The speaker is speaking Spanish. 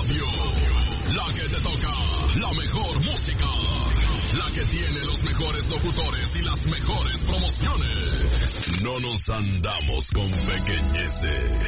Radio, la que te toca, la mejor música, la que tiene los mejores locutores y las mejores promociones. No nos andamos con pequeñeces.